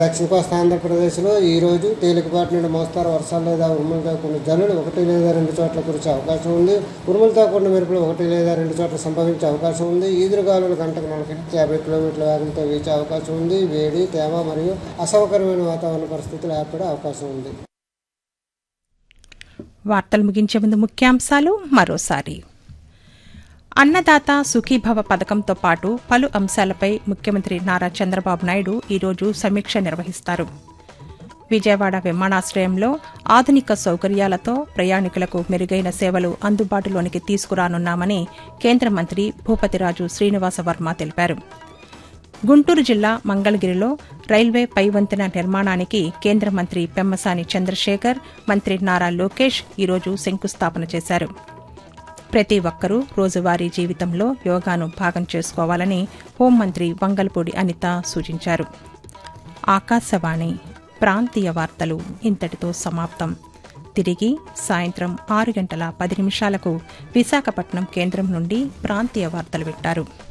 దక్షిణ కోస్తా ఆంధ్రప్రదేశ్లో ఈ రోజు తేలికపాటి నుండి మోస్తారు వర్షాలు లేదా ఉరుములతో కూడిన జల్లులు 1 లేదా 2 చోట్ల కురిసే అవకాశం ఉంది. ఉరుములతో కూడిన మెరుపులు 1 లేదా 2 చోట్ల సంభవించే అవకాశం ఉంది. ఈదురుగాలులు గంటకు 40-50 కిలోమీటర్ల వేగంతో వీచే అవకాశం ఉంది. వేడి, తేమ మరియు అసౌకర్యమైన వాతావరణ పరిస్థితులు ఏర్పడే అవకాశం ఉంది. వార్తలు ముగించే ముందు ముఖ్యాంశాలు మరోసారి. అన్నదాత సుఖీభవ పథకంతో పాటు పలు అంశాలపై ముఖ్యమంత్రి నారా చంద్రబాబు నాయుడు ఈరోజు సమీక్ష నిర్వహిస్తారు. విజయవాడ విమానాశ్రయంలో ఆధునిక సౌకర్యాలతో ప్రయాణికులకు మెరుగైన సేవలు అందుబాటులోనికి తీసుకురానున్నామని కేంద్ర మంత్రి భూపతిరాజు శ్రీనివాసవర్మ తెలిపారు. గుంటూరు జిల్లా మంగళగిరిలో రైల్వే పైవంతెన నిర్మాణానికి కేంద్ర మంత్రి పెమ్మసాని చంద్రశేఖర్, మంత్రి నారా లోకేష్ ఈరోజు శంకుస్థాపన చేశారు. ప్రతి ఒక్కరూ రోజువారీ జీవితంలో యోగాను భాగం చేసుకోవాలని హోంమంత్రి వంగల్పూడి అనిత సూచించారు. ఆకాశవాణి ప్రాంతీయ వార్తలు ఇంతటితో సమాప్తం. తిరిగి సాయంత్రం 6:10 విశాఖపట్నం కేంద్రం నుండి ప్రాంతీయ వార్తలు వింటారు.